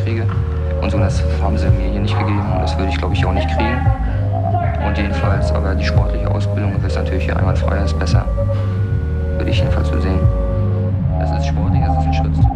kriege. Und so, das haben sie mir hier nicht gegeben und das würde ich, glaube ich, auch nicht kriegen. Und jedenfalls, aber die sportliche Ausbildung ist natürlich hier einwandfrei, ist besser. Würde ich jedenfalls so sehen. Es ist sportlich, es ist ein Schritt zurück.